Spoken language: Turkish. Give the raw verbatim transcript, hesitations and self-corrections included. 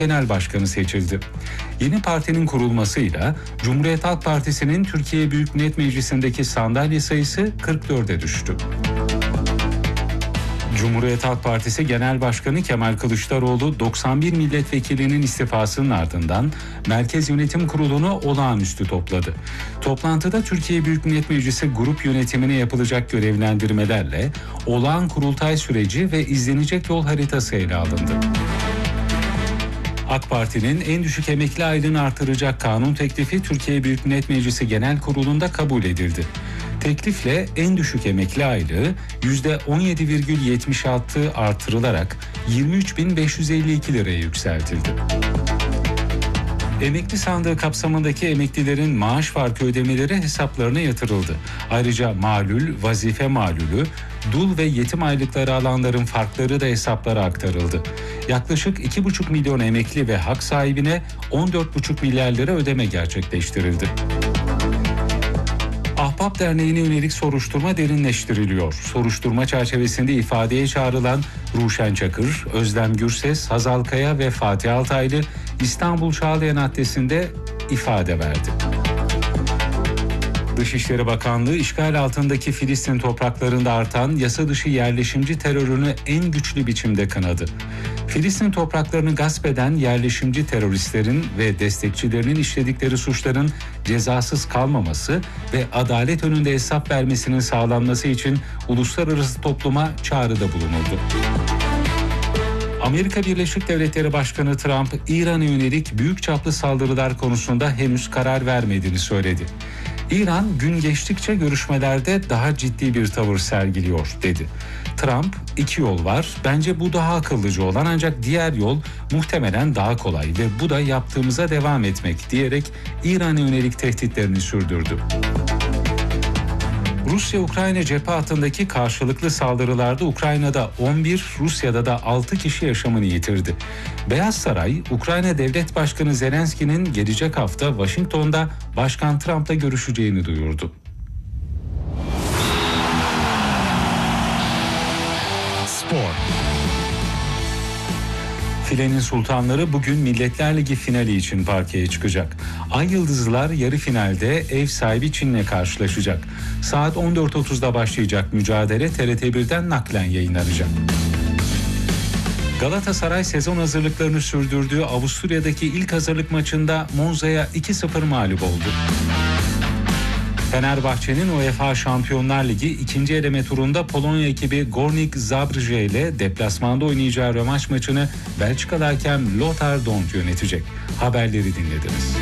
Genel Başkanı seçildi. Yeni partinin kurulmasıyla Cumhuriyet Halk Partisi'nin Türkiye Büyük Millet Meclisi'ndeki sandalye sayısı kırk dörde düştü. Cumhuriyet Halk Partisi Genel Başkanı Kemal Kılıçdaroğlu doksan bir milletvekilinin istifasının ardından Merkez Yönetim Kurulu'nu olağanüstü topladı. Toplantıda Türkiye Büyük Millet Meclisi grup yönetimine yapılacak görevlendirmelerle olağan kurultay süreci ve izlenecek yol haritası ele alındı. AK Parti'nin en düşük emekli aylığını artıracak kanun teklifi Türkiye Büyük Millet Meclisi Genel Kurulu'nda kabul edildi. Teklifle en düşük emekli aylığı yüzde on yedi virgül yetmiş altı artırılarak yirmi üç bin beş yüz elli iki liraya yükseltildi. Emekli sandığı kapsamındaki emeklilerin maaş farkı ödemeleri hesaplarına yatırıldı. Ayrıca malul, vazife malulü, dul ve yetim aylıkları alanların farkları da hesaplara aktarıldı. Yaklaşık iki buçuk milyon emekli ve hak sahibine on dört buçuk milyar lira ödeme gerçekleştirildi. Ahbap Derneği'ne yönelik soruşturma derinleştiriliyor. Soruşturma çerçevesinde ifadeye çağrılan Ruşen Çakır, Özlem Gürses, Hazal Kaya ve Fatih Altaylı İstanbul Çağlayan Adliyesi'nde ifade verdi. Dışişleri Bakanlığı işgal altındaki Filistin topraklarında artan yasa dışı yerleşimci terörünü en güçlü biçimde kınadı. Filistin topraklarını gasp eden yerleşimci teröristlerin ve destekçilerinin işledikleri suçların cezasız kalmaması ve adalet önünde hesap vermesinin sağlanması için uluslararası topluma çağrıda bulunuldu. Amerika Birleşik Devletleri Başkanı Trump, İran'a yönelik büyük çaplı saldırılar konusunda henüz karar vermediğini söyledi. İran gün geçtikçe görüşmelerde daha ciddi bir tavır sergiliyor dedi. Trump, iki yol var, bence bu daha akıllıca olan ancak diğer yol muhtemelen daha kolay ve bu da yaptığımıza devam etmek diyerek İran'a yönelik tehditlerini sürdürdü. Rusya-Ukrayna cephe hattındaki karşılıklı saldırılarda Ukrayna'da on bir, Rusya'da da altı kişi yaşamını yitirdi. Beyaz Saray, Ukrayna Devlet Başkanı Zelenski'nin gelecek hafta Washington'da Başkan Trump'la görüşeceğini duyurdu. Spor. Filenin sultanları bugün Milletler Ligi finali için parkeye çıkacak. Ay Yıldızlılar yarı finalde ev sahibi Çin'le karşılaşacak. Saat on dört otuzda başlayacak mücadele T R T birden naklen yayınlanacak. Galatasaray sezon hazırlıklarını sürdürdüğü Avusturya'daki ilk hazırlık maçında Monza'ya iki sıfır mağlup oldu. Fenerbahçe'nin UEFA Şampiyonlar Ligi ikinci eleme turunda Polonya ekibi Górnik Zabrze ile deplasmanda oynayacağı rövanş maçını Belçikalı hakem Lothar Dont yönetecek. Haberleri dinlediniz.